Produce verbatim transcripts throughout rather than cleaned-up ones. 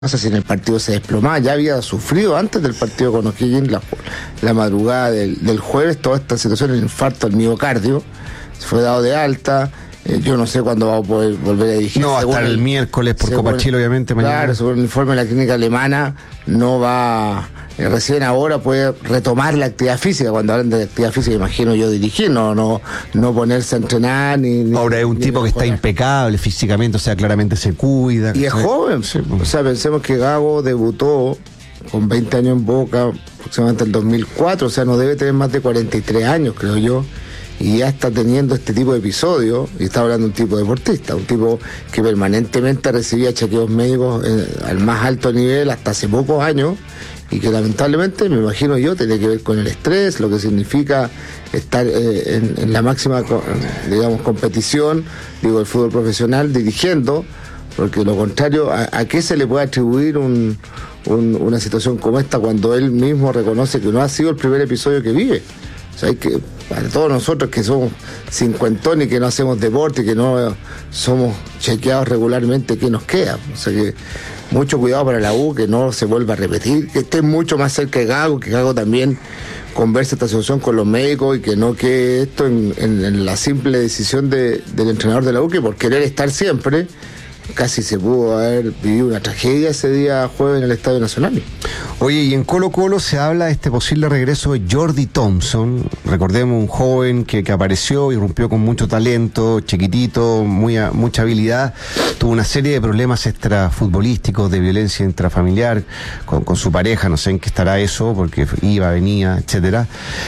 pasa si en el partido se desplomaba? Ya había sufrido antes del partido con O'Higgins, la, la madrugada del, del jueves, toda esta situación, el infarto al miocardio, se fue dado de alta. Eh, yo no sé cuándo va a poder volver a dirigir. No, hasta el, el miércoles por Copa Chile, obviamente. Claro, mañana. según el informe de la clínica alemana, no va, eh, recién ahora puede retomar la actividad física. Cuando hablan de actividad física, imagino yo dirigir, no, no, no ponerse a entrenar. Ni, ni, ahora es un tipo que está impecable físicamente, o sea, claramente se cuida. Y es joven, sí. O sea, pensemos que Gago debutó con veinte años en Boca, aproximadamente el dos mil cuatro, o sea, no debe tener más de cuarenta y tres años, creo yo. Y ya está teniendo este tipo de episodios, y está hablando de un tipo deportista, un tipo que permanentemente recibía chequeos médicos eh, al más alto nivel hasta hace pocos años, y que lamentablemente, me imagino yo, tiene que ver con el estrés, lo que significa estar eh, en, en la máxima, digamos, competición, digo, el fútbol profesional, dirigiendo, porque lo contrario, ¿a, a qué se le puede atribuir un, un, una situación como esta cuando él mismo reconoce que no ha sido el primer episodio que vive? O sea, hay que, para todos nosotros que somos cincuentones y que no hacemos deporte y que no somos chequeados regularmente, ¿qué nos queda? O sea que mucho cuidado para la U, que no se vuelva a repetir, que esté mucho más cerca de Gago, que Gago también converse esta situación con los médicos y que no quede esto en, en, en la simple decisión de, del entrenador de la U, que por querer estar siempre, casi se pudo haber vivido una tragedia ese día jueves en el Estadio Nacional. Oye, y en Colo Colo se habla de este posible regreso de Jordi Thompson. Recordemos, un joven que, que apareció y irrumpió con mucho talento, chiquitito, muy, mucha habilidad. Tuvo una serie de problemas extrafutbolísticos, de violencia intrafamiliar con, con su pareja, no sé en qué estará eso, porque iba, venía, etcétera.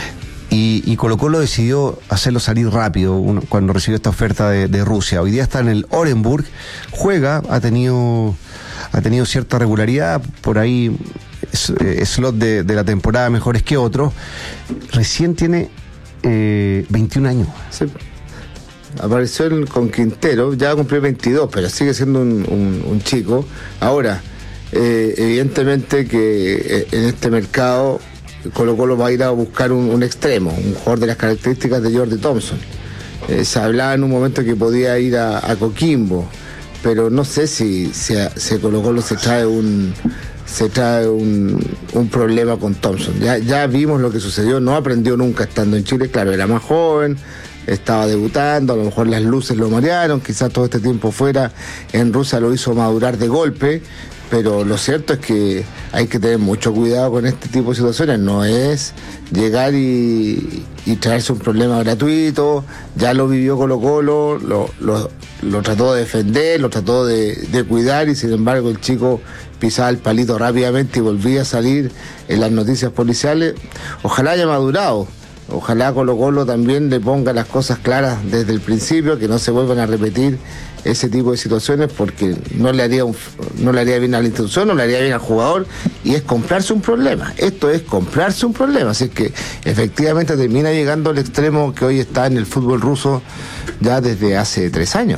Y, y Colo Colo decidió hacerlo salir rápido uno, cuando recibió esta oferta de, de Rusia. Hoy día está en el Orenburg, juega, ha tenido, ha tenido cierta regularidad, por ahí es, eh, slot de, de la temporada mejores que otros. Recién tiene eh, veintiún años. Sí. Apareció el, con Quintero, ya va a cumplir veintidós, pero sigue siendo un, un, un chico. Ahora, eh, evidentemente que eh, en este mercado Colo Colo va a ir a buscar un, un extremo, un jugador de las características de Jordi Thompson. Eh, se hablaba en un momento que podía ir a, a Coquimbo, pero no sé si, si, a, si a Colo Colo se trae un se trae un, un problema con Thompson. Ya, ya vimos lo que sucedió, no aprendió nunca estando en Chile, claro, era más joven, estaba debutando, a lo mejor las luces lo marearon, quizás todo este tiempo fuera en Rusia lo hizo madurar de golpe. Pero lo cierto es que hay que tener mucho cuidado con este tipo de situaciones. No es llegar y, y traerse un problema gratuito. Ya lo vivió Colo Colo, lo, lo, lo trató de defender, lo trató de, de cuidar, y sin embargo el chico pisaba el palito rápidamente y volvía a salir en las noticias policiales. Ojalá haya madurado. Ojalá Colo Colo también le ponga las cosas claras desde el principio, que no se vuelvan a repetir ese tipo de situaciones, porque no le haría un, no le haría bien a la institución, no le haría bien al jugador, y es comprarse un problema. Esto es comprarse un problema. Así que efectivamente termina llegando al extremo que hoy está en el fútbol ruso ya desde hace tres años.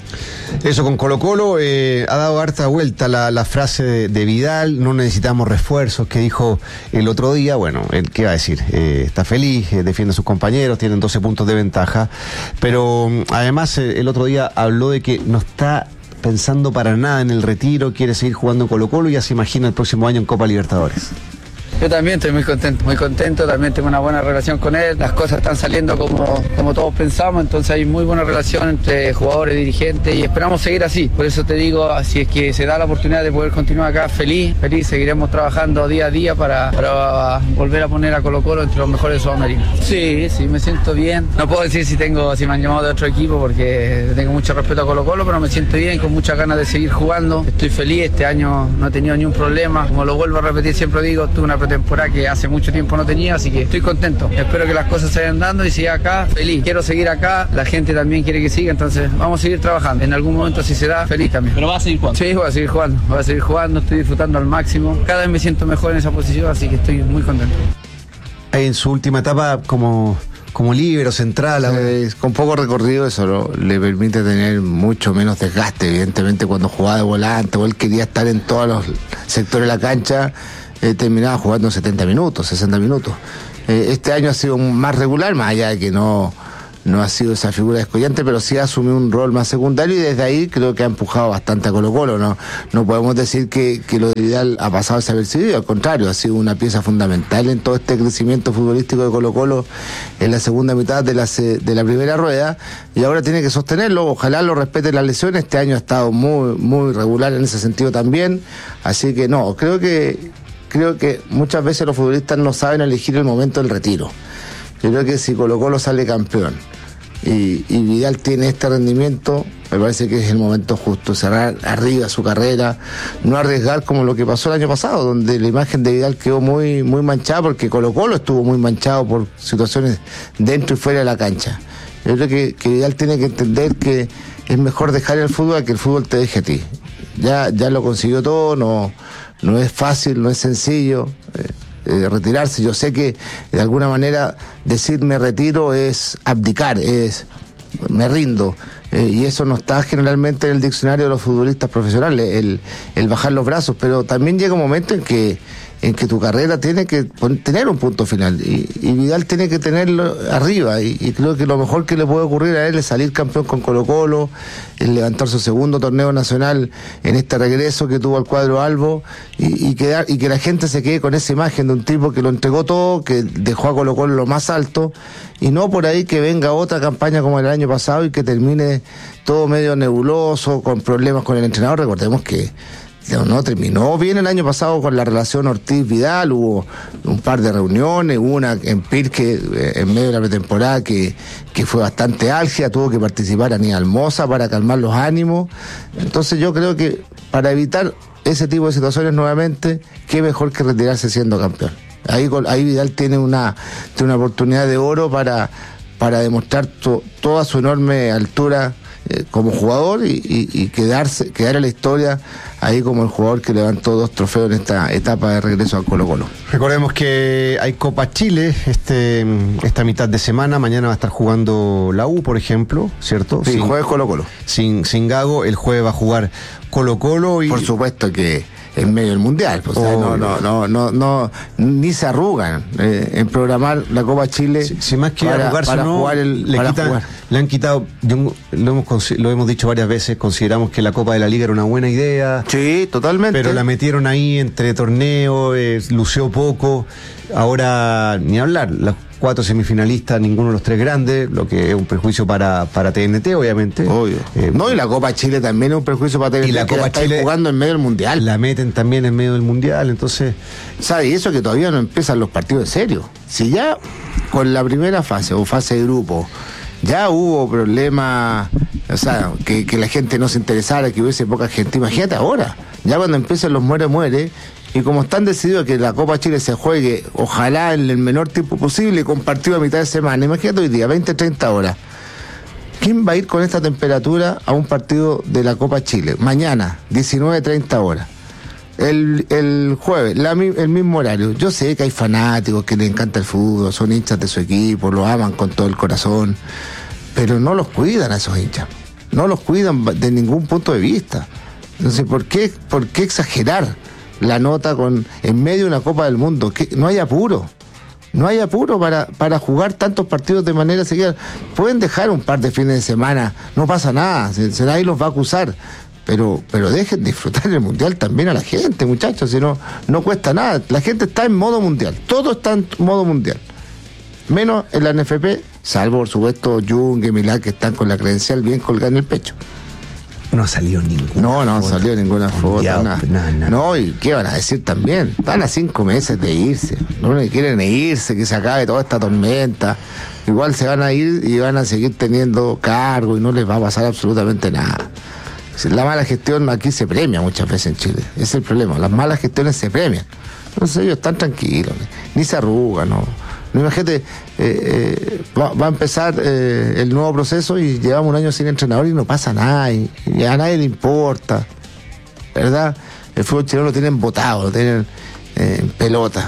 Eso con Colo Colo, eh, ha dado harta vuelta la, la frase de, de Vidal, no necesitamos refuerzos, que dijo el otro día. Bueno, él, ¿qué va a decir? Eh, está feliz, eh, defiende a sus compañeros, tienen doce puntos de ventaja, pero además eh, el otro día habló de que no está pensando para nada en el retiro, quiere seguir jugando en Colo Colo y ya se imagina el próximo año en Copa Libertadores. Yo también estoy muy contento, muy contento, también tengo una buena relación con él, las cosas están saliendo como, como todos pensamos, entonces hay muy buena relación entre jugadores y dirigentes y esperamos seguir así. Por eso te digo, si es que se da la oportunidad de poder continuar acá, feliz, feliz, seguiremos trabajando día a día para, para volver a poner a Colo Colo entre los mejores de Sudamérica. Sí, sí, me siento bien. No puedo decir si tengo, si me han llamado de otro equipo porque tengo mucho respeto a Colo Colo, pero me siento bien, con muchas ganas de seguir jugando. Estoy feliz, este año no he tenido ni un problema, como lo vuelvo a repetir, siempre digo, tuve una temporada que hace mucho tiempo no tenía, así que estoy contento. Espero que las cosas se vayan dando y siga acá, feliz. Quiero seguir acá, la gente también quiere que siga, entonces vamos a seguir trabajando. En algún momento si se da, feliz también. ¿Pero vas a seguir jugando? Sí, voy a seguir jugando, voy a seguir jugando, estoy disfrutando al máximo. Cada vez me siento mejor en esa posición, así que estoy muy contento. En su última etapa como... como líbero central. Eh, con poco recorrido, eso ¿no? le permite tener mucho menos desgaste, evidentemente cuando jugaba de volante o él quería estar en todos los sectores de la cancha, eh, terminaba jugando setenta minutos, sesenta minutos. Eh, este año ha sido más regular, más allá de que no no ha sido esa figura descollante, pero sí ha asumido un rol más secundario y desde ahí creo que ha empujado bastante a Colo-Colo. No, no podemos decir que, que lo de Vidal ha pasado desapercibido, al contrario, ha sido una pieza fundamental en todo este crecimiento futbolístico de Colo-Colo en la segunda mitad de la, de la primera rueda, y ahora tiene que sostenerlo. Ojalá lo respete las lesiones. Este año ha estado muy, muy regular en ese sentido también, así que no, creo que creo que muchas veces los futbolistas no saben elegir el momento del retiro. Yo creo que si Colo-Colo sale campeón y, y Vidal tiene este rendimiento, me parece que es el momento justo, cerrar arriba su carrera, no arriesgar como lo que pasó el año pasado, donde la imagen de Vidal quedó muy, muy manchada, porque Colo-Colo estuvo muy manchado por situaciones dentro y fuera de la cancha. Yo creo que, que Vidal tiene que entender que es mejor dejar el fútbol a que el fútbol te deje a ti. Ya, ya lo consiguió todo, no, no es fácil, no es sencillo. Eh, Eh, retirarse. Yo sé que de alguna manera decir me retiro es abdicar, es me rindo, eh, y eso no está generalmente en el diccionario de los futbolistas profesionales, el, el bajar los brazos, pero también llega un momento en que en que tu carrera tiene que tener un punto final, y, y Vidal tiene que tenerlo arriba, y, y creo que lo mejor que le puede ocurrir a él es salir campeón con Colo-Colo, el levantar su segundo torneo nacional en este regreso que tuvo al cuadro albo, y, y, quedar, y que la gente se quede con esa imagen de un tipo que lo entregó todo, que dejó a Colo-Colo lo más alto, y no por ahí que venga otra campaña como el año pasado y que termine todo medio nebuloso, con problemas con el entrenador. Recordemos que no terminó bien el año pasado con la relación Ortiz-Vidal, hubo un par de reuniones, hubo una en Pirque eh, en medio de la pretemporada que, que fue bastante álgida, tuvo que participar Aníbal Mosa para calmar los ánimos. Entonces yo creo que para evitar ese tipo de situaciones nuevamente, qué mejor que retirarse siendo campeón. Ahí, ahí Vidal tiene una, tiene una oportunidad de oro para, para demostrar to, toda su enorme altura Eh, como jugador y, y, y quedarse, quedar en la historia ahí como el jugador que levantó dos trofeos en esta etapa de regreso a Colo-Colo. Recordemos que hay Copa Chile este esta mitad de semana. Mañana va a estar jugando la U, por ejemplo, ¿cierto? Sí, sin, jueves Colo-Colo. Sin, sin Gago, el jueves va a jugar Colo-Colo y... Por supuesto que en medio del mundial, pues, o sea, no, no, no, no, no, ni se arrugan eh, en programar la Copa Chile. Si, si más que para, arrugarse, para no, jugar el, le, para quitan, jugar. le han quitado, yo, lo, hemos, lo hemos dicho varias veces, consideramos que la Copa de la Liga era una buena idea. Sí, totalmente. Pero la metieron ahí entre torneos, eh, lució poco. Ahora, ni hablar, los cuatro semifinalistas, ninguno de los tres grandes, lo que es un perjuicio para, para T N T, obviamente. Obvio. Eh, no, y la Copa Chile también es un perjuicio para T N T, y la que Copa la Chile jugando en medio del mundial. La meten también en medio del mundial, entonces... ¿Sabes? Y eso que todavía no empiezan los partidos en serio. Si ya con la primera fase o fase de grupo ya hubo problemas, o sea, que, que la gente no se interesara, que hubiese poca gente, imagínate ahora, ya cuando empiezan los muere-muere, y como están decididos que la Copa Chile se juegue, ojalá en el menor tiempo posible, con partido a mitad de semana, imagínate hoy día, veinte, treinta horas. ¿Quién va a ir con esta temperatura a un partido de la Copa Chile? Mañana, diecinueve, treinta horas. El, el jueves, la, el mismo horario. Yo sé que hay fanáticos que les encanta el fútbol, son hinchas de su equipo, lo aman con todo el corazón, pero no los cuidan a esos hinchas. No los cuidan de ningún punto de vista. Entonces, ¿por qué, por qué exagerar la nota con en medio de una Copa del Mundo? Que no hay apuro. No hay apuro para, para jugar tantos partidos de manera seguida. Pueden dejar un par de fines de semana, no pasa nada, se, se nadie los va a acusar. Pero, pero dejen disfrutar el mundial también a la gente, muchachos, si no, no cuesta nada. La gente está en modo mundial, todo está en modo mundial. Menos en la N F P, salvo por supuesto Jung y Milán, que están con la credencial bien colgada en el pecho. No ha salido ninguna. No, no ha salido ninguna foto. Nada, nada. nada, nada. No, y qué van a decir también. Están a cinco meses de irse. No quieren irse, que se acabe toda esta tormenta. Igual se van a ir y van a seguir teniendo cargo y no les va a pasar absolutamente nada. La mala gestión aquí se premia muchas veces en Chile. Ese es el problema. Las malas gestiones se premian. Entonces ellos están tranquilos, ni se arrugan, ¿no? No, imagínate, eh, eh, va, va a empezar eh, el nuevo proceso y llevamos un año sin entrenador y no pasa nada, y, y a nadie le importa, ¿verdad? El fútbol chileno lo tienen botado, lo tienen eh, en pelota,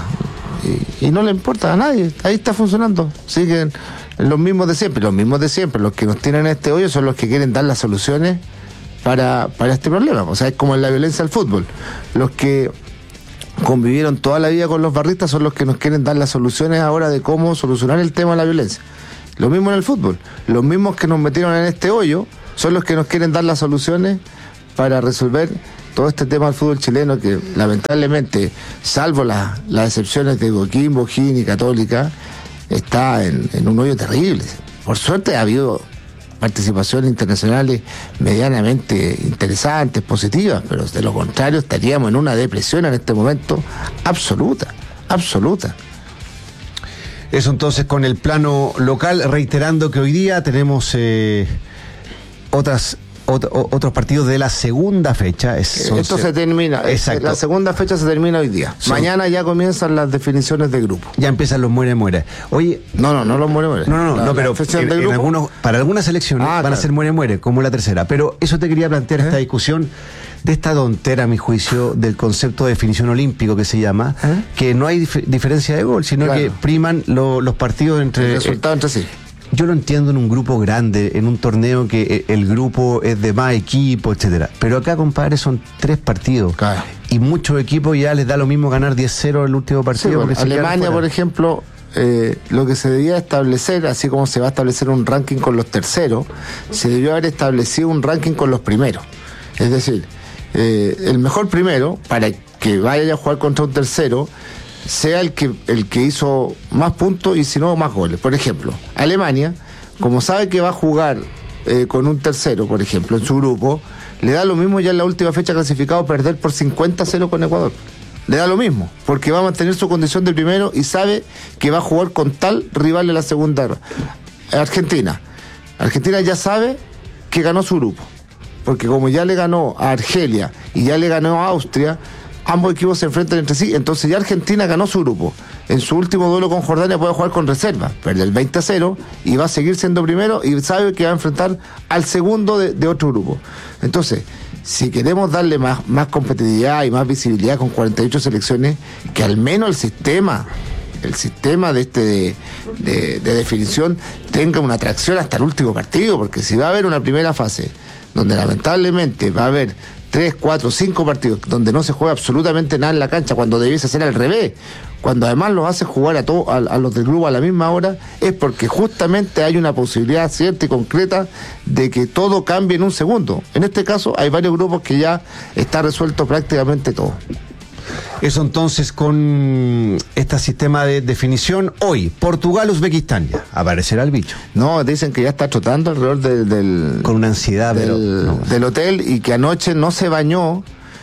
y, y no le importa a nadie, ahí está funcionando, siguen los mismos de siempre, los mismos de siempre, los que nos tienen este hoyo son los que quieren dar las soluciones para, para este problema. O sea, es como en la violencia del fútbol, los que convivieron toda la vida con los barristas son los que nos quieren dar las soluciones ahora de cómo solucionar el tema de la violencia. Lo mismo en el fútbol. Los mismos que nos metieron en este hoyo son los que nos quieren dar las soluciones para resolver todo este tema del fútbol chileno que lamentablemente, salvo la, las excepciones de Coquimbo, O'Higgins y Católica, está en, en un hoyo terrible. Por suerte ha habido participaciones internacionales medianamente interesantes, positivas, pero de lo contrario estaríamos en una depresión en este momento absoluta, absoluta. Eso entonces con el plano local, reiterando que hoy día tenemos eh, otras ot- otros partidos de la segunda fecha. Es, Esto se, se termina, exacto. La segunda fecha se termina hoy día. Son, Mañana ya comienzan las definiciones de grupo. Ya empiezan los muere muere. Oye, no, no, no los muere muere. No, no, no, la, no pero en, en algunos, para algunas selecciones ah, van claro. a ser muere muere, como la tercera. Pero eso te quería plantear, ¿Eh? esta discusión de esta tontera, a mi juicio, del concepto de definición olímpico que se llama, ¿Eh? que no hay dif- diferencia de gol, sino claro. que priman lo, los partidos entre... El resultado entre sí. Yo lo entiendo en un grupo grande, en un torneo que el grupo es de más equipo, etcétera. Pero acá, compadre, son tres partidos. Claro. Y muchos equipos ya les da lo mismo ganar diez cero el último partido. Sí, bueno, Alemania, por ejemplo, eh, lo que se debía establecer, así como se va a establecer un ranking con los terceros, se debió haber establecido un ranking con los primeros. Es decir, eh, el mejor primero, para que vaya a jugar contra un tercero, sea el que el que hizo más puntos y si no más goles. Por ejemplo, Alemania, como sabe que va a jugar eh, con un tercero, por ejemplo, en su grupo, le da lo mismo ya en la última fecha clasificado perder por cincuenta a cero con Ecuador. Le da lo mismo, porque va a mantener su condición de primero y sabe que va a jugar con tal rival en la segunda. Argentina. Argentina ya sabe que ganó su grupo, porque como ya le ganó a Argelia y ya le ganó a Austria, ambos equipos se enfrentan entre sí, entonces ya Argentina ganó su grupo. En su último duelo con Jordania puede jugar con reserva, perder el veinte a cero y va a seguir siendo primero y sabe que va a enfrentar al segundo de, de otro grupo. Entonces, si queremos darle más, más competitividad y más visibilidad con cuarenta y ocho selecciones, que al menos el sistema, el sistema de este de, de, de definición tenga una atracción hasta el último partido, porque si va a haber una primera fase donde lamentablemente va a haber tres, cuatro, cinco partidos donde no se juega absolutamente nada en la cancha, cuando debiese ser al revés, cuando además los hace jugar a, todo, a, a los del grupo a la misma hora, es porque justamente hay una posibilidad cierta y concreta de que todo cambie en un segundo. En este caso hay varios grupos que ya está resuelto prácticamente todo. Eso entonces con este sistema de definición. Hoy, Portugal-Uzbekistán, ya aparecerá el bicho. No, dicen que ya está trotando alrededor del, del con una ansiedad del, pero, no. del hotel, y que anoche no se bañó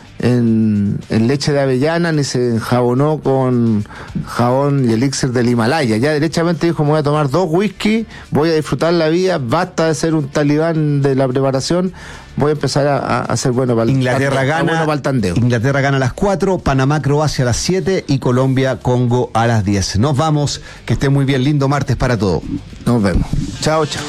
en, en leche de avellana ni se enjabonó con jabón y elixir del Himalaya. Ya derechamente dijo: me voy a tomar dos whisky, voy a disfrutar la vida, basta de ser un talibán de la preparación, voy a empezar a, a hacer bueno para el, Inglaterra a, gana, bueno para el tandeo. Inglaterra gana a las cuatro, Panamá Croacia a las siete y Colombia Congo a las diez. Nos vamos, que esté muy bien, lindo martes para todos. Nos vemos. Chao, chao.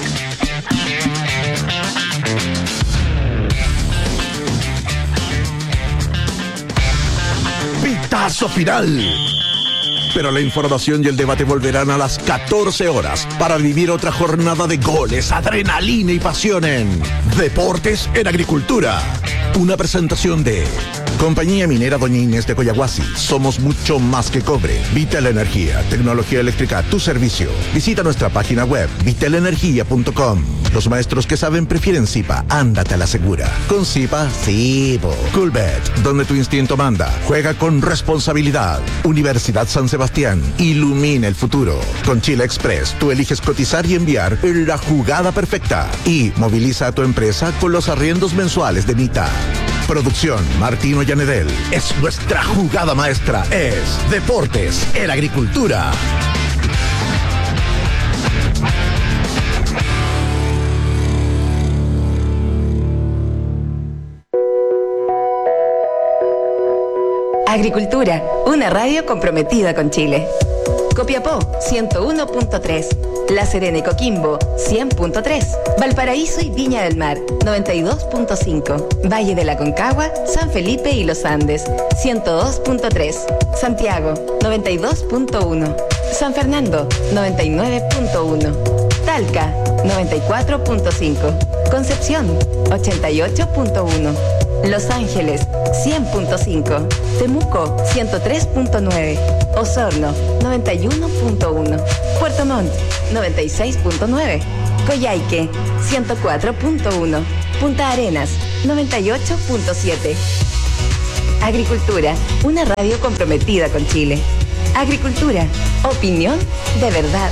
Pitazo final. Pero la información y el debate volverán a las catorce horas para vivir otra jornada de goles, adrenalina y pasión en Deportes en Agricultura. Una presentación de Compañía Minera Doña Inés de Coyahuasi. Somos mucho más que cobre. Vital Energía, tecnología eléctrica a tu servicio. Visita nuestra página web vital energía punto com. Los maestros que saben prefieren Zipa. Ándate a la segura. Con Zipa, sí, po. Coolbet, donde tu instinto manda. Juega con responsabilidad. Universidad San Sebastián. Ilumina el futuro. Con Chile Express, tú eliges cotizar y enviar la jugada perfecta. Y moviliza a tu empresa con los arriendos mensuales de Mita. Producción Martino Yanedel. Es nuestra jugada maestra. Es Deportes en Agricultura. Agricultura, una radio comprometida con Chile. Copiapó, ciento uno punto tres. La Serena y Coquimbo, cien punto tres. Valparaíso y Viña del Mar, noventa y dos punto cinco. Valle de la Concagua, San Felipe y Los Andes, ciento dos punto tres. Santiago, noventa y dos punto uno. San Fernando, noventa y nueve punto uno. Talca, noventa y cuatro punto cinco. Concepción, ochenta y ocho punto uno. Los Ángeles, cien punto cinco. Temuco, ciento tres punto nueve. Osorno, noventa y uno punto uno. Puerto Montt, noventa y seis punto nueve. Coyhaique, ciento cuatro punto uno. Punta Arenas, noventa y ocho punto siete. Agricultura, una radio comprometida con Chile. Agricultura, opinión de verdad.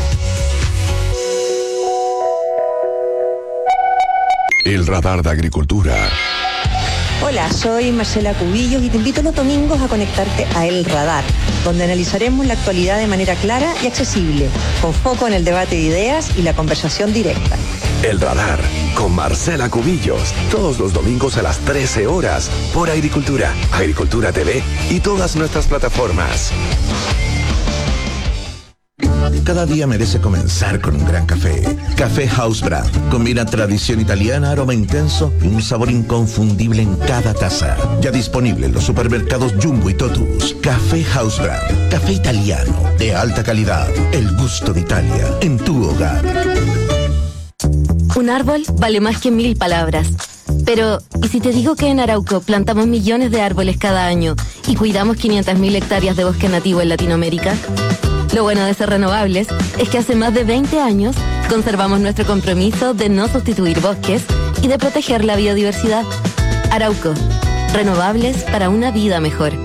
El radar de Agricultura. Hola, soy Marcela Cubillos y te invito los domingos a conectarte a El Radar, donde analizaremos la actualidad de manera clara y accesible, con foco en el debate de ideas y la conversación directa. El Radar, con Marcela Cubillos, todos los domingos a las trece horas, por Agricultura, Agricultura T V y todas nuestras plataformas. Cada día merece comenzar con un gran café. Café House Brand. Combina tradición italiana, aroma intenso y un sabor inconfundible en cada taza. Ya disponible en los supermercados Jumbo y Totus. Café House Brand. Café italiano de alta calidad. El gusto de Italia en tu hogar. Un árbol vale más que mil palabras. Pero, ¿y si te digo que en Arauco plantamos millones de árboles cada año y cuidamos quinientas mil hectáreas de bosque nativo en Latinoamérica? Lo bueno de ser renovables es que hace más de veinte años conservamos nuestro compromiso de no sustituir bosques y de proteger la biodiversidad. Arauco, renovables para una vida mejor.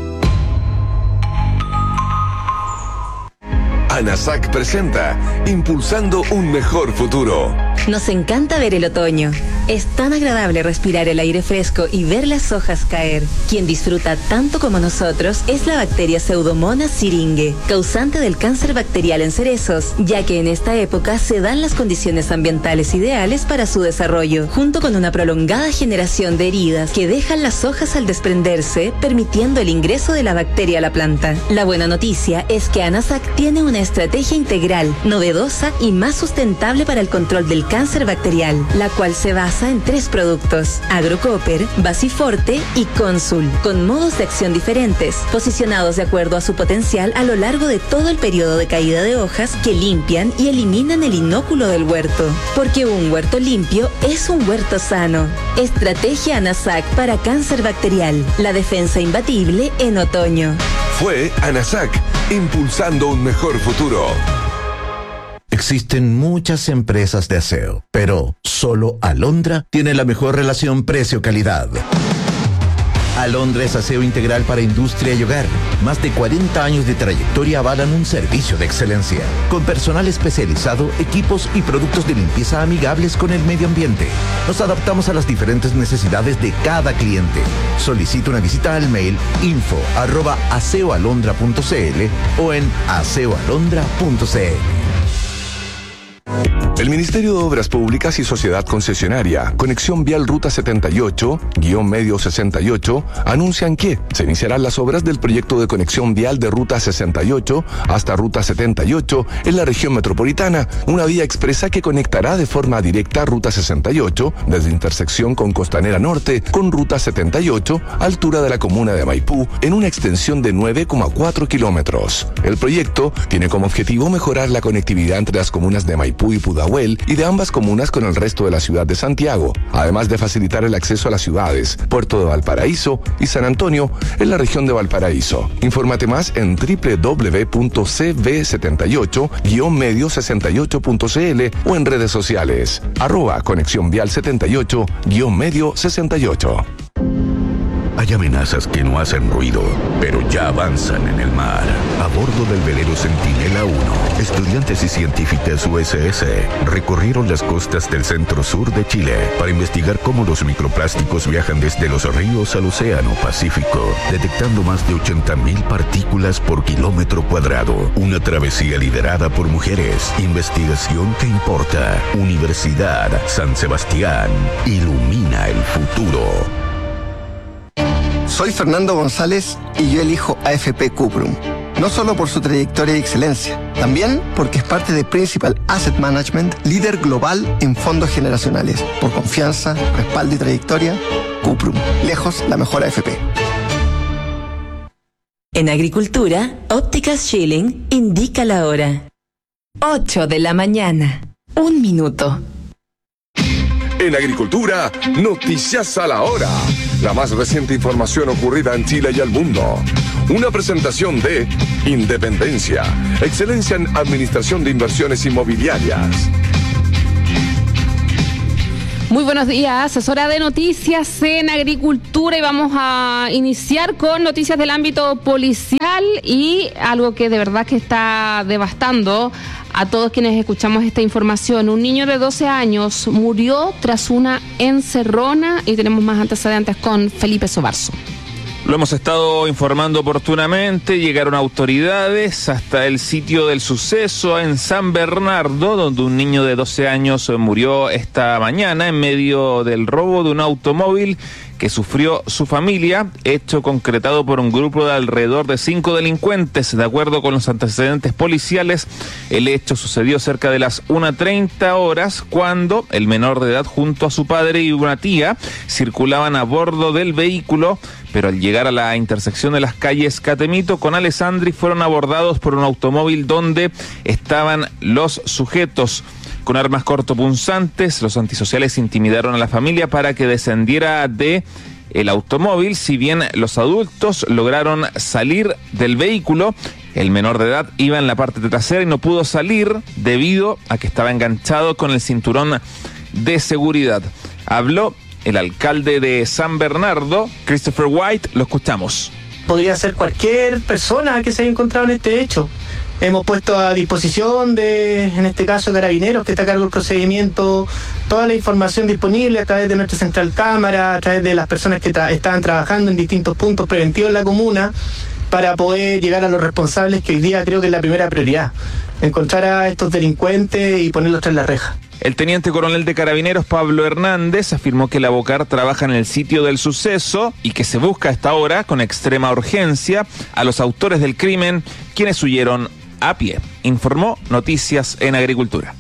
ANASAC presenta Impulsando un mejor futuro. Nos encanta ver el otoño. Es tan agradable respirar el aire fresco y ver las hojas caer. Quien disfruta tanto como nosotros es la bacteria Pseudomonas syringae, causante del cáncer bacterial en cerezos, ya que en esta época se dan las condiciones ambientales ideales para su desarrollo, junto con una prolongada generación de heridas que dejan las hojas al desprenderse, permitiendo el ingreso de la bacteria a la planta. La buena noticia es que ANASAC tiene una estrategia integral, novedosa y más sustentable para el control del cáncer bacterial, la cual se basa en tres productos: Agrocopper, Basiforte y Consul, con modos de acción diferentes, posicionados de acuerdo a su potencial a lo largo de todo el periodo de caída de hojas, que limpian y eliminan el inóculo del huerto. Porque un huerto limpio es un huerto sano. Estrategia ANASAC para cáncer bacterial, la defensa imbatible en otoño. Fue ANASAC, impulsando un mejor futuro. Existen muchas empresas de aseo, pero solo Alondra tiene la mejor relación precio-calidad. Alondra es aseo integral para industria y hogar. Más de cuarenta años de trayectoria avalan un servicio de excelencia, con personal especializado, equipos y productos de limpieza amigables con el medio ambiente. Nos adaptamos a las diferentes necesidades de cada cliente. Solicita una visita al mail info arroba aseoalondra punto cl o en aseoalondra punto cl. El Ministerio de Obras Públicas y Sociedad Concesionaria, Conexión Vial Ruta setenta y ocho, guión medio sesenta y ocho, anuncian que se iniciarán las obras del proyecto de conexión vial de Ruta sesenta y ocho hasta Ruta setenta y ocho en la región metropolitana, una vía expresa que conectará de forma directa Ruta sesenta y ocho desde intersección con Costanera Norte con Ruta setenta y ocho, altura de la comuna de Maipú, en una extensión de nueve coma cuatro kilómetros. El proyecto tiene como objetivo mejorar la conectividad entre las comunas de Maipú y Pudahuel y de ambas comunas con el resto de la ciudad de Santiago, además de facilitar el acceso a las ciudades Puerto de Valparaíso y San Antonio en la región de Valparaíso. Infórmate más en doble u doble u doble u punto c v setenta y ocho guión medio sesenta y ocho punto c l o en redes sociales arroba conexión vial setenta y ocho guión medio sesenta y ocho. Hay amenazas que no hacen ruido, pero ya avanzan en el mar. A bordo del velero Centinela uno, estudiantes y científicas U S S recorrieron las costas del centro-sur de Chile para investigar cómo los microplásticos viajan desde los ríos al océano Pacífico, detectando más de ochenta mil partículas por kilómetro cuadrado. Una travesía liderada por mujeres. Investigación que importa. Universidad San Sebastián. Ilumina el futuro. Soy Fernando González y yo elijo A F P Cuprum. No solo por su trayectoria y excelencia, también porque es parte de Principal Asset Management, líder global en fondos generacionales. Por confianza, respaldo y trayectoria, Cuprum. Lejos la mejor A F P. En Agricultura, Ópticas Schilling indica la hora. ocho de la mañana. Un minuto. En Agricultura, noticias a la hora. la más reciente información ocurrida en Chile y el mundo. Una presentación de Independencia, excelencia en administración de inversiones inmobiliarias. Muy buenos días, es hora de noticias en agricultura y vamos a iniciar con noticias del ámbito policial y algo que de verdad que está devastando a todos quienes escuchamos esta información. Un niño de doce años murió tras una encerrona y tenemos más antecedentes con Felipe Sobarzo. Lo hemos estado informando oportunamente, llegaron autoridades hasta el sitio del suceso en San Bernardo, donde un niño de doce años murió esta mañana en medio del robo de un automóvil que sufrió su familia, hecho concretado por un grupo de alrededor de cinco delincuentes. De acuerdo con los antecedentes policiales, el hecho sucedió cerca de las una treinta horas, cuando el menor de edad junto a su padre y una tía circulaban a bordo del vehículo, pero al llegar a la intersección de las calles Catemito con Alessandri fueron abordados por un automóvil donde estaban los sujetos. Con armas cortopunzantes, los antisociales intimidaron a la familia para que descendiera de el automóvil. Si bien los adultos lograron salir del vehículo, el menor de edad iba en la parte trasera y no pudo salir debido a que estaba enganchado con el cinturón de seguridad. Habló el alcalde de San Bernardo, Christopher White, lo escuchamos. Podría ser cualquier persona que se haya encontrado en este hecho. Hemos puesto a disposición de, en este caso, Carabineros, que está a cargo del procedimiento, toda la información disponible a través de nuestra central cámara, a través de las personas que tra- estaban trabajando en distintos puntos preventivos en la comuna, para poder llegar a los responsables, que hoy día creo que es la primera prioridad, encontrar a estos delincuentes y ponerlos tras la reja. El teniente coronel de Carabineros, Pablo Hernández, afirmó que la Bocar trabaja en el sitio del suceso y que se busca a esta hora, con extrema urgencia, a los autores del crimen, quienes huyeron a pie. Informó Noticias en Agricultura.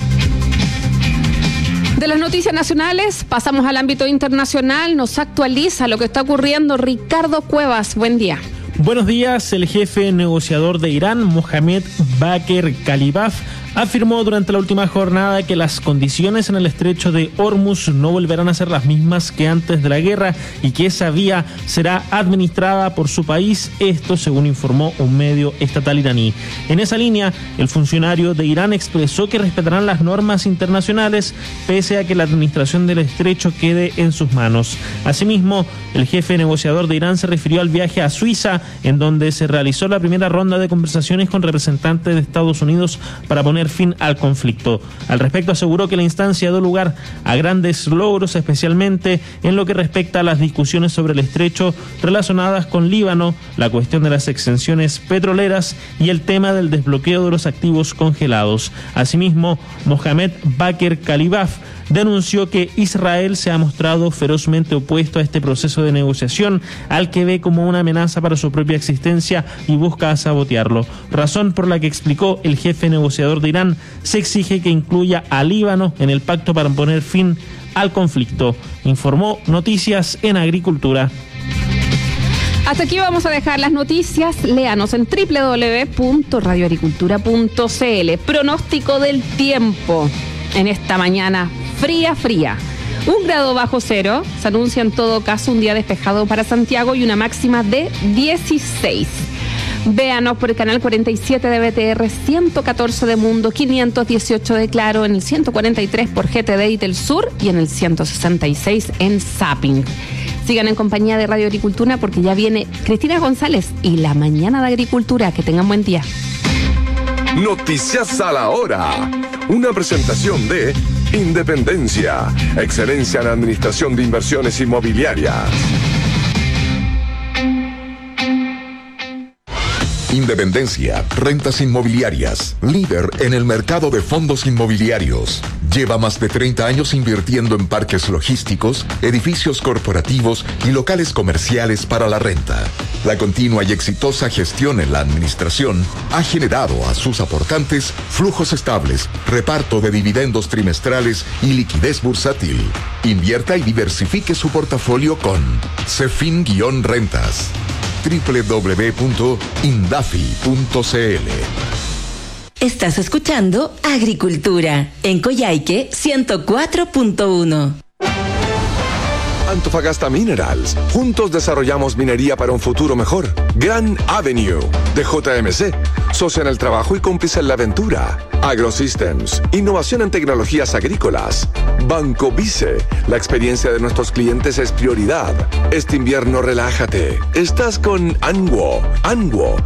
De las noticias nacionales pasamos al ámbito internacional. Nos actualiza lo que está ocurriendo Ricardo Cuevas. Buen día. Buenos días. El jefe negociador de Irán, Mohamed Baker Kalibaf, afirmó durante la última jornada que las condiciones en el estrecho de Hormuz no volverán a ser las mismas que antes de la guerra y que esa vía será administrada por su país, esto según informó un medio estatal iraní. En esa línea, el funcionario de Irán expresó que respetarán las normas internacionales pese a que la administración del estrecho quede en sus manos. Asimismo, el jefe negociador de Irán se refirió al viaje a Suiza, en donde se realizó la primera ronda de conversaciones con representantes de Estados Unidos para poner fin al conflicto. Al respecto, aseguró que la instancia dio lugar a grandes logros, especialmente en lo que respecta a las discusiones sobre el estrecho relacionadas con Líbano, la cuestión de las exenciones petroleras y el tema del desbloqueo de los activos congelados. Asimismo, Mohamed Baker Kalibaf denunció que Israel se ha mostrado ferozmente opuesto a este proceso de negociación, al que ve como una amenaza para su propia existencia y busca sabotearlo, razón por la que, explicó el jefe negociador de Irán, se exige que incluya a Líbano en el pacto para poner fin al conflicto. Informó Noticias en Agricultura. Hasta aquí vamos a dejar las noticias. Léanos en doble u doble u doble u punto radio agricultura punto c l. Pronóstico del tiempo en esta mañana fría, fría. Un grado bajo cero. Se anuncia en todo caso un día despejado para Santiago y una máxima de dieciséis. Véanos por el canal cuarenta y siete de B T R, ciento catorce de Mundo, quinientos dieciocho de Claro, en el ciento cuarenta y tres por G T D y del Sur y en el ciento sesenta y seis en Zapping. Sigan en compañía de Radio Agricultura porque ya viene Cristina González y la mañana de Agricultura. Que tengan buen día. Noticias a la hora. Una presentación de Independencia, excelencia en administración de inversiones inmobiliarias. Independencia, rentas inmobiliarias, líder en el mercado de fondos inmobiliarios. Lleva más de treinta años invirtiendo en parques logísticos, edificios corporativos y locales comerciales para la renta. La continua y exitosa gestión en la administración ha generado a sus aportantes flujos estables, reparto de dividendos trimestrales y liquidez bursátil. Invierta y diversifique su portafolio con Cefin-Rentas. doble u doble u doble u punto indafi punto c l. Estás escuchando Agricultura en Coyhaique ciento cuatro punto uno. Antofagasta Minerals. Juntos desarrollamos minería para un futuro mejor. Gran Avenue de J M C. Socio en el trabajo y cómplice en la aventura. AgroSystems. Innovación en tecnologías agrícolas. Banco Vice. La experiencia de nuestros clientes es prioridad. Este invierno relájate. Estás con Anwo. Anwo.